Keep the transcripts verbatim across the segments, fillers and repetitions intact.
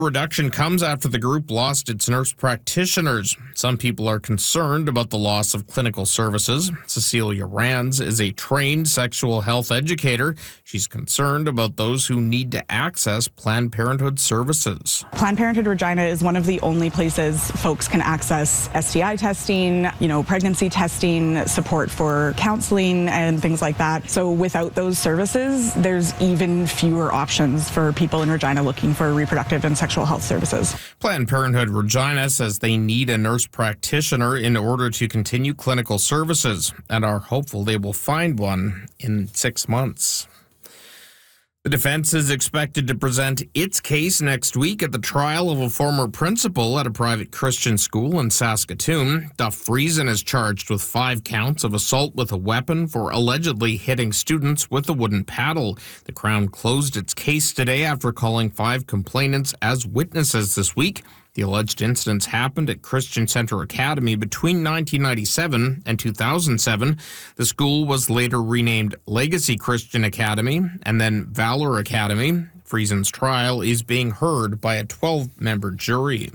Reduction comes after the group lost its nurse practitioners. Some people are concerned about the loss of clinical services. Cecilia Rands is a trained sexual health educator. She's concerned about those who need to access Planned Parenthood services. Planned Parenthood Regina is one of the only places folks can access S T I testing, you know, pregnancy testing, support for counseling and things like that. So without those services, there's even fewer options for people in Regina looking for reproductive and sexual health services. Planned Parenthood Regina says they need a nurse practitioner in order to continue clinical services and are hopeful they will find one in six months. The defense is expected to present its case next week at the trial of a former principal at a private Christian school in Saskatoon. Duff Friesen is charged with five counts of assault with a weapon for allegedly hitting students with a wooden paddle. The Crown closed its case today after calling five complainants as witnesses this week. The alleged incidents happened at Christian Center Academy between nineteen ninety-seven and two thousand seven. The school was later renamed Legacy Christian Academy and then Valor Academy. Friesen's trial is being heard by a twelve-member jury.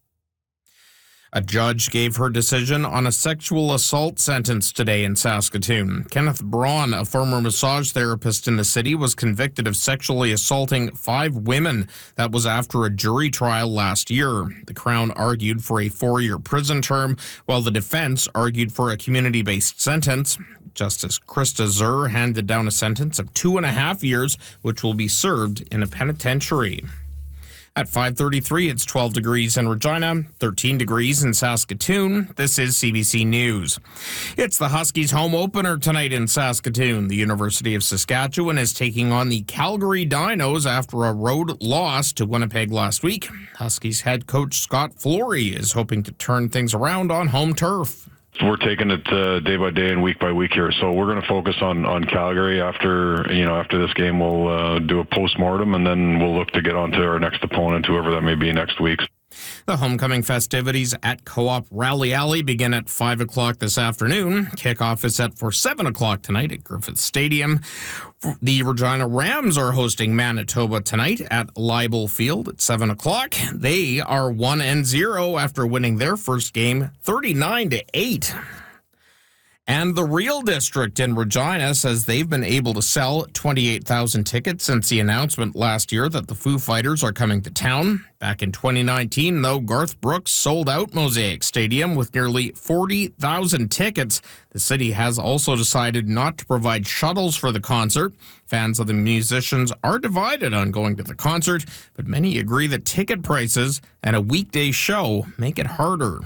A judge gave her decision on a sexual assault sentence today in Saskatoon. Kenneth Braun, a former massage therapist in the city, was convicted of sexually assaulting five women. That was after a jury trial last year. The Crown argued for a four-year prison term, while the defense argued for a community-based sentence. Justice Krista Zur handed down a sentence of two and a half years, which will be served in a penitentiary. At five thirty-three, it's twelve degrees in Regina, thirteen degrees in Saskatoon. This is C B C News. It's the Huskies' home opener tonight in Saskatoon. The University of Saskatchewan is taking on the Calgary Dinos after a road loss to Winnipeg last week. Huskies head coach Scott Flory is hoping to turn things around on home turf. We're taking it uh, day by day and week by week here, so we're going to focus on, on Calgary. After you know after this game, we'll uh, do a post-mortem, and then we'll look to get on to our next opponent, whoever that may be next week. The homecoming festivities at Co-op Rally Alley begin at five o'clock this afternoon. Kickoff is set for seven o'clock tonight at Griffith Stadium. The Regina Rams are hosting Manitoba tonight at Leibel Field at seven o'clock. They are one and zero after winning their first game thirty-nine to eight. And the Real District in Regina says they've been able to sell twenty-eight thousand tickets since the announcement last year that the Foo Fighters are coming to town. Back in twenty nineteen, though, Garth Brooks sold out Mosaic Stadium with nearly forty thousand tickets. The city has also decided not to provide shuttles for the concert. Fans of the musicians are divided on going to the concert, but many agree that ticket prices and a weekday show make it harder.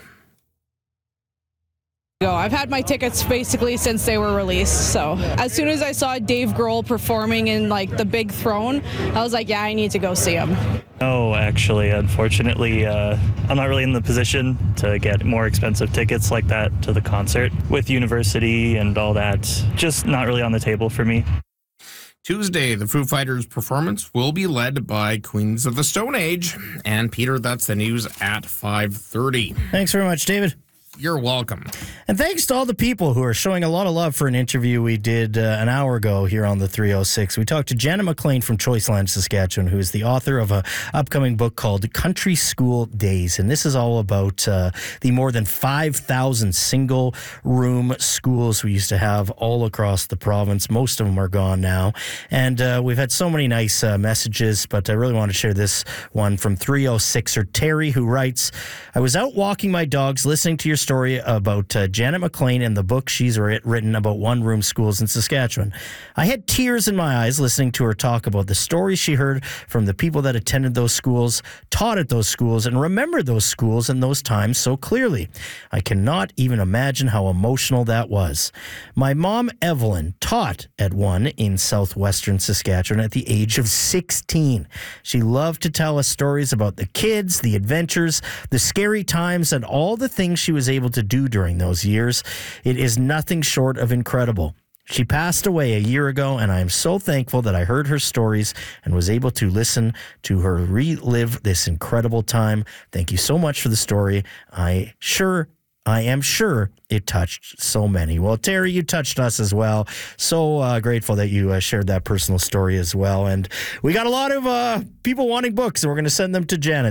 I've had my tickets basically since they were released, so as soon as I saw Dave Grohl performing in like the big throne, I was like, yeah, I need to go see him. No, actually, unfortunately, uh, I'm not really in the position to get more expensive tickets like that to the concert with university and all that. Just not really on the table for me. Tuesday, the Foo Fighters performance will be led by Queens of the Stone Age. And Peter, that's the news at five thirty. Thanks very much, David. You're welcome. And thanks to all the people who are showing a lot of love for an interview we did uh, an hour ago here on the three oh six. We talked to Janet McLean from Choiceland, Saskatchewan, who is the author of an upcoming book called Country School Days. And this is all about uh, the more than five thousand single-room schools we used to have all across the province. Most of them are gone now. And uh, we've had so many nice uh, messages, but I really want to share this one from three oh sixer Terry, who writes, I was out walking my dogs listening to your story about uh, Janet McLean and the book she's written about one-room schools in Saskatchewan. I had tears in my eyes listening to her talk about the stories she heard from the people that attended those schools, taught at those schools, and remembered those schools and those times so clearly. I cannot even imagine how emotional that was. My mom, Evelyn, taught at one in southwestern Saskatchewan at the age of sixteen. She loved to tell us stories about the kids, the adventures, the scary times, and all the things she was able to do during those years. It is nothing short of incredible. She passed away a year ago, and I am so thankful that I heard her stories and was able to listen to her relive this incredible time. Thank you so much for the story. I sure I am sure it touched so many. Well, Terry, you touched us as well. So uh, grateful that you uh, shared that personal story as well. And we got a lot of uh, people wanting books, and we're going to send them to Janet.